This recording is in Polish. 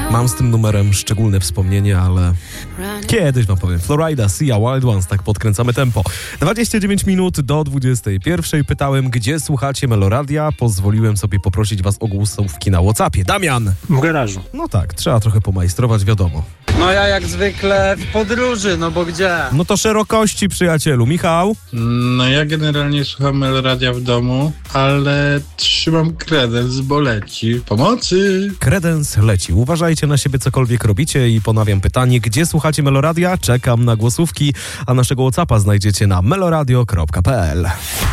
Mam z tym numerem szczególne wspomnienie, ale kiedyś wam powiem. Florida, Sia, Wild Ones, tak podkręcamy tempo. 29 minut do 21. Pytałem, gdzie słuchacie Meloradia. Pozwoliłem sobie poprosić was o głosówki na WhatsAppie. Damian! W garażu. No tak, trzeba trochę pomajstrować, wiadomo. No ja jak zwykle w podróży, no bo gdzie? No to szerokości, przyjacielu. Michał? No ja generalnie słucham Meloradia w domu, ale trzymam kredens, bo leci. Pomocy! Kredens leci. Uważajcie na siebie, cokolwiek robicie i ponawiam pytanie, gdzie słuchacie Meloradia? Czekam na głosówki, a naszego WhatsAppa znajdziecie na meloradio.pl.